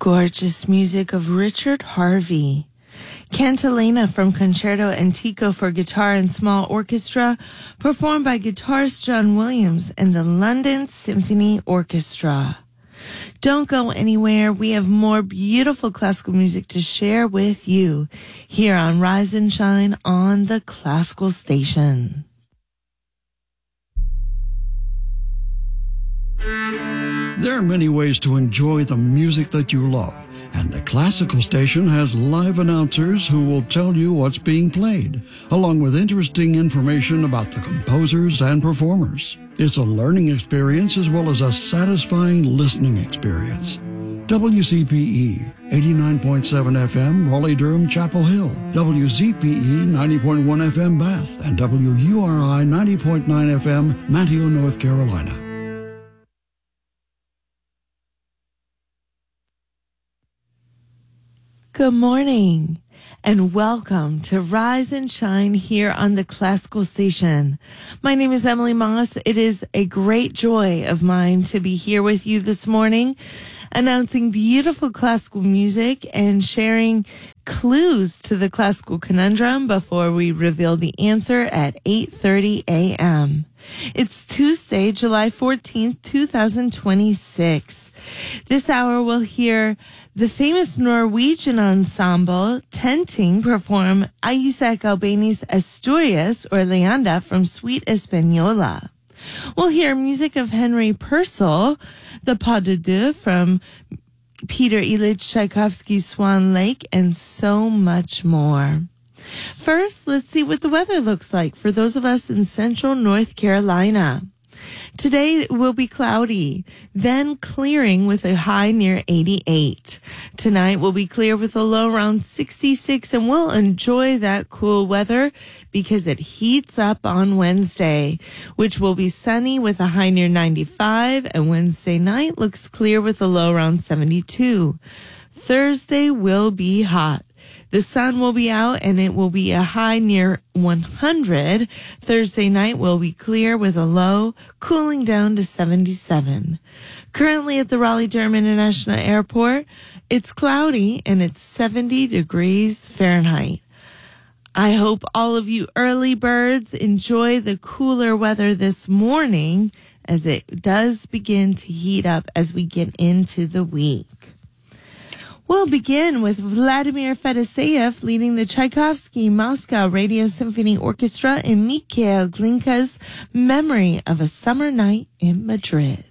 Gorgeous music of Richard Harvey. Cantilena from Concerto Antico for Guitar and Small Orchestra, performed by guitarist John Williams and the London Symphony Orchestra. Don't go anywhere. We have more beautiful classical music to share with you here on Rise and Shine on the Classical Station. There are many ways to enjoy the music that you love, and the Classical Station has live announcers who will tell you what's being played, along with interesting information about the composers and performers. It's a learning experience as well as a satisfying listening experience. WCPE 89.7 FM, Raleigh-Durham, Chapel Hill. WZPE 90.1 FM, Bath. And WURI 90.9 FM, Manteo, North Carolina. Good morning and welcome to Rise and Shine here on the Classical Station. My name is Emily Moss. It is a great joy of mine to be here with you this morning, announcing beautiful classical music and sharing clues to the classical conundrum before we reveal the answer at 8:30 a.m. It's Tuesday, July 14th, 2026. This hour we'll hear the famous Norwegian ensemble Tenting perform Isaac Albeni's Asturias or Leanda from Suite Española. We'll hear music of Henry Purcell, the Pas de Deux from Peter Ilyich Tchaikovsky's Swan Lake, and so much more. First, let's see what the weather looks like for those of us in central North Carolina. Today will be cloudy, then clearing with a high near 88. Tonight will be clear with a low around 66, and we'll enjoy that cool weather because it heats up on Wednesday, which will be sunny with a high near 95, and Wednesday night looks clear with a low around 72. Thursday will be hot. The sun will be out and it will be a high near 100. Thursday night will be clear with a low, cooling down to 77. Currently at the Raleigh-Durham International Airport, it's cloudy and it's 70 degrees Fahrenheit. I hope all of you early birds enjoy the cooler weather this morning as it does begin to heat up as we get into the week. We'll begin with Vladimir Fedoseev leading the Tchaikovsky Moscow Radio Symphony Orchestra in Mikhail Glinka's Memory of a Summer Night in Madrid.